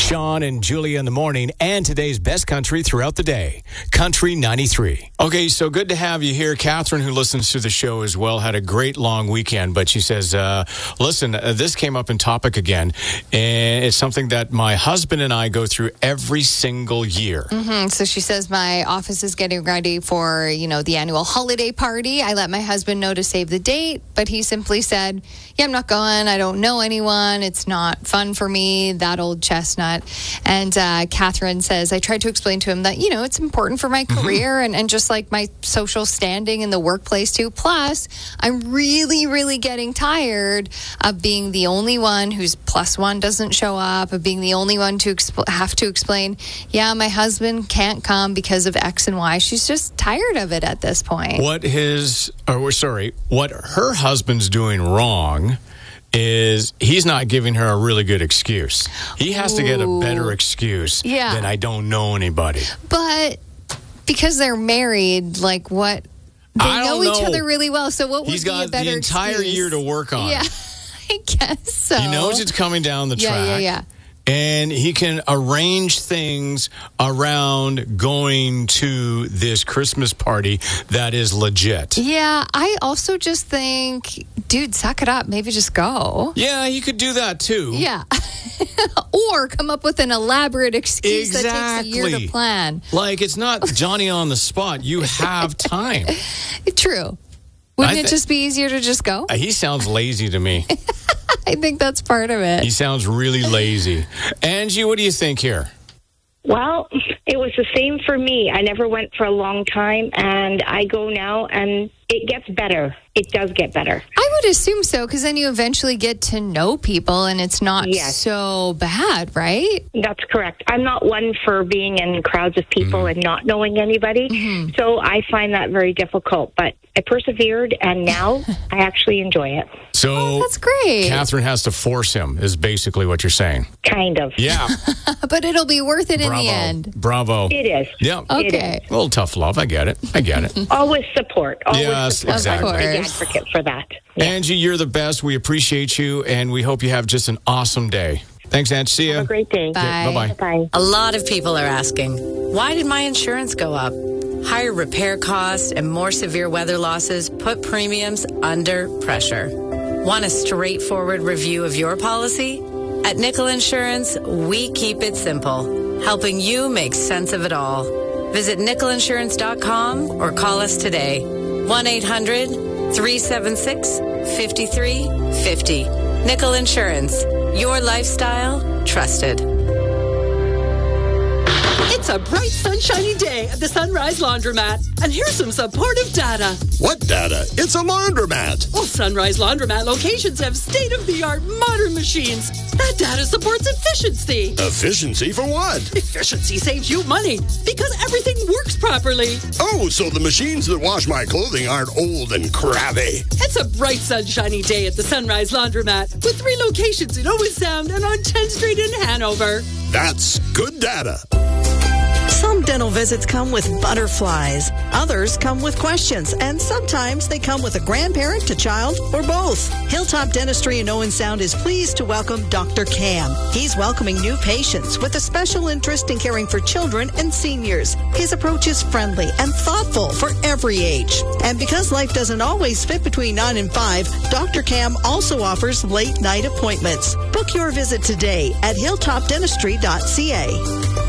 Sean and Julia in the morning, and today's best country throughout the day. Country 93. Okay, so good to have you here. Catherine, who listens to the show as well, had a great long weekend, but she says, listen, this came up in topic again, and it's something that my husband and I go through every single year. So she says, my office is getting ready for, the annual holiday party. I let my husband know to save the date, but he simply said, yeah, I'm not going. I don't know anyone. It's not fun for me, that old chestnut. And Catherine says, I tried to explain to him that, it's important for my career and just like my social standing in the workplace too. Plus, I'm really, really getting tired of being the only one whose plus one doesn't show up, of being the only one to have to explain, yeah, my husband can't come because of X and Y. She's just tired of it at this point. What her husband's doing wrong is he's not giving her a really good excuse. He has to get a better excuse than I don't know anybody. But because they're married, like what? They know each other really well. So what would be a better excuse? He's got the entire year to work on. Yeah, I guess so. He knows it's coming down the track. Yeah. And he can arrange things around going to this Christmas party that is legit. Yeah, I also just think, dude, suck it up. Maybe just go. Yeah, you could do that too. Yeah. Or come up with an elaborate excuse that takes a year to plan. Like, it's not Johnny on the spot. You have time. True. Wouldn't it just be easier to just go? He sounds lazy to me. I think that's part of it. He sounds really lazy. Angie, what do you think here? Well, it was the same for me. I never went for a long time, and I go now, and it gets better. It does get better. I would assume so, because then you eventually get to know people, and it's not so bad, right? That's correct. I'm not one for being in crowds of people and not knowing anybody, so I find that very difficult. But I persevered, and now I actually enjoy it. So that's great. Catherine has to force him, is basically what you're saying. Kind of. Yeah. But it'll be worth it in the end. Bravo. It is. Yeah. Okay. A little tough love. I get it. Always support. Yes, support. exactly. I'm a big advocate for that. Yeah. Angie, you're the best. We appreciate you, and we hope you have just an awesome day. Thanks, Angie. See ya. Have a great day. Bye. Yeah, bye-bye. Bye. A lot of people are asking, why did my insurance go up? Higher repair costs and more severe weather losses put premiums under pressure. Want a straightforward review of your policy? At Nickel Insurance, we keep it simple, helping you make sense of it all. Visit nickelinsurance.com or call us today. 1-800-376-5350. Nickel Insurance. Your lifestyle, trusted. It's a bright, sunshiny day at the Sunrise Laundromat. And here's some supportive data. What data? It's a laundromat. Well, Sunrise Laundromat locations have state-of-the-art modern machines. That data supports efficiency. Efficiency for what? Efficiency saves you money because everything works properly. Oh, so the machines that wash my clothing aren't old and crabby. It's a bright, sunshiny day at the Sunrise Laundromat with 3 locations in Owen Sound and on 10th Street in Hanover. That's good data. Some dental visits come with butterflies. Others come with questions. And sometimes they come with a grandparent, a child, or both. Hilltop Dentistry in Owen Sound is pleased to welcome Dr. Cam. He's welcoming new patients with a special interest in caring for children and seniors. His approach is friendly and thoughtful for every age. And because life doesn't always fit between 9 and 5, Dr. Cam also offers late night appointments. Book your visit today at hilltopdentistry.ca.